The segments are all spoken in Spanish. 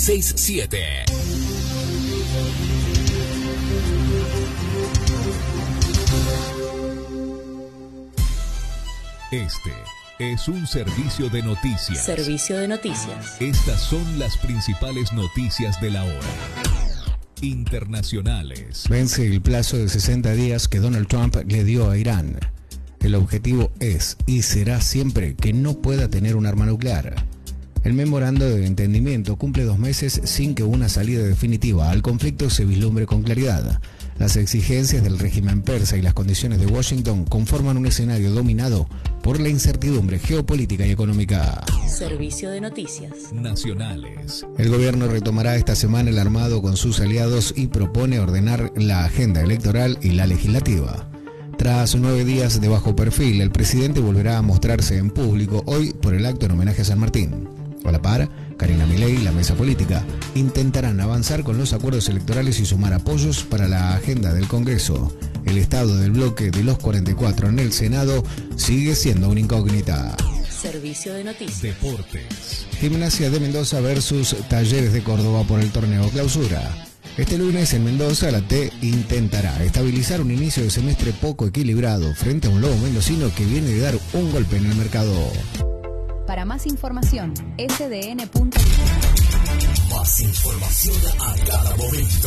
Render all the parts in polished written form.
67. Este es un servicio de noticias. Servicio de noticias. Estas son las principales noticias de la hora. Internacionales. Vence el plazo de 60 días que Donald Trump le dio a Irán. El objetivo es y será siempre que no pueda tener un arma nuclear. El memorando de entendimiento cumple 2 meses sin que una salida definitiva al conflicto se vislumbre con claridad. Las exigencias del régimen persa y las condiciones de Washington conforman un escenario dominado por la incertidumbre geopolítica y económica. Servicio de noticias. Nacionales. El gobierno retomará esta semana el armado con sus aliados y propone ordenar la agenda electoral y la legislativa. Tras 9 días de bajo perfil, el presidente volverá a mostrarse en público hoy por el acto en homenaje a San Martín. A la par, Karina Milei y la mesa política intentarán avanzar con los acuerdos electorales y sumar apoyos para la agenda del Congreso. El estado del bloque de los 44 en el Senado sigue siendo una incógnita. Servicio de noticias. Deportes. Gimnasia de Mendoza versus Talleres de Córdoba por el torneo Clausura. Este lunes en Mendoza la T intentará estabilizar un inicio de semestre poco equilibrado frente a un Lobo mendocino que viene de dar un golpe en el mercado. Para más información, sdn.net. Más información a cada momento.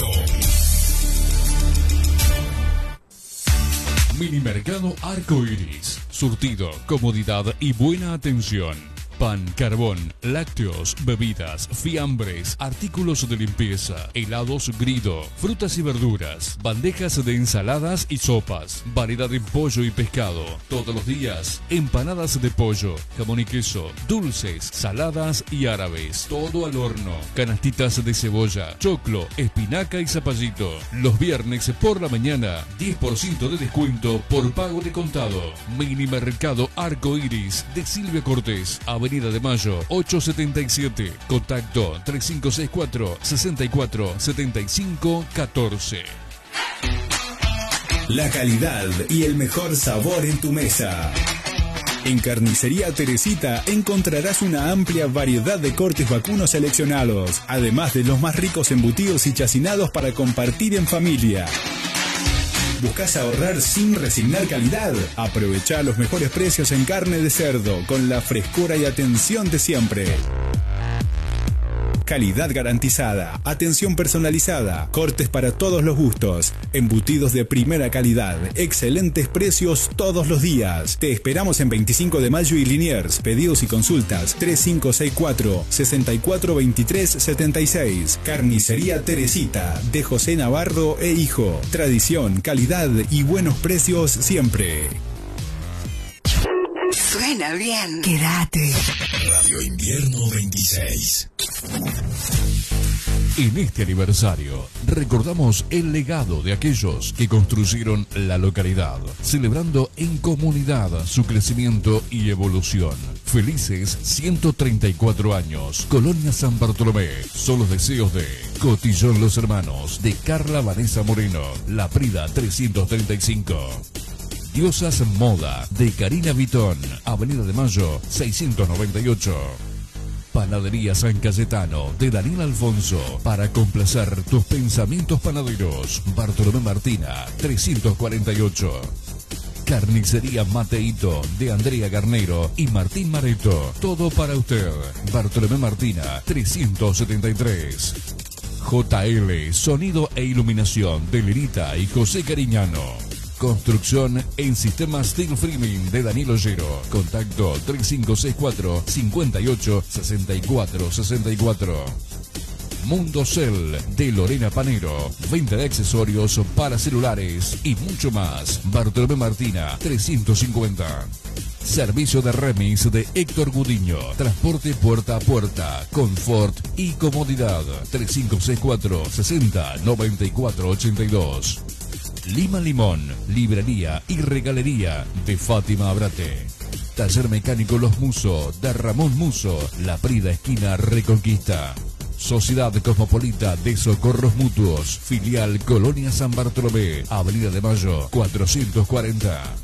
Minimercado Arcoiris. Surtido, comodidad y buena atención. Pan, carbón, lácteos, bebidas, fiambres, artículos de limpieza, helados Grido, frutas y verduras, bandejas de ensaladas y sopas, variedad de pollo y pescado. Todos los días, empanadas de pollo, jamón y queso, dulces, saladas y árabes. Todo al horno. Canastitas de cebolla, choclo, espinaca y zapallito. Los viernes por la mañana, 10% de descuento por pago de contado. Minimercado Arcoiris de Silvia Cortés, Avenida de Mayo, 877. Contacto 3564-647514. La calidad y el mejor sabor en tu mesa. En Carnicería Teresita encontrarás una amplia variedad de cortes vacunos seleccionados, además de los más ricos embutidos y chacinados para compartir en familia. ¿Buscas ahorrar sin resignar calidad? Aprovecha los mejores precios en carne de cerdo con la frescura y atención de siempre. Calidad garantizada, atención personalizada, cortes para todos los gustos, embutidos de primera calidad, excelentes precios todos los días. Te esperamos en 25 de Mayo y Liniers. Pedidos y consultas 3564-642376. Carnicería Teresita, de José Navarro e Hijo. Tradición, calidad y buenos precios siempre. Suena bien. Quédate. Radio Invierno 26. En este aniversario, recordamos el legado de aquellos que construyeron la localidad, celebrando en comunidad su crecimiento y evolución. Felices 134 años. Colonia San Bartolomé. Son los deseos de Cotillón Los Hermanos, de Carla Vanessa Moreno, La Prida 335. Diosas Moda, de Karina Vitón, Avenida de Mayo 698. Panadería San Cayetano, de Daniel Alfonso, para complacer tus pensamientos panaderos. Bartolomé Martina 348. Carnicería Mateito, de Andrea Garnero y Martín Mareto. Todo para usted. Bartolomé Martina 373. JL, Sonido e Iluminación, de Lerita y José Cariñano. Construcción en Sistema Steel Framing, de Daniel Ollero. Contacto 3564-586464. Mundo Cell, de Lorena Panero. Venta de accesorios para celulares y mucho más. Bartolomé Martina 350. Servicio de remis de Héctor Gudiño. Transporte puerta a puerta, confort y comodidad. 3564-609482. Lima Limón, librería y regalería, de Fátima Abrate. Taller mecánico Los Muso, de Ramón Muso, La Prida esquina Reconquista. Sociedad Cosmopolita de Socorros Mutuos, filial Colonia San Bartolomé, Avenida de Mayo 440.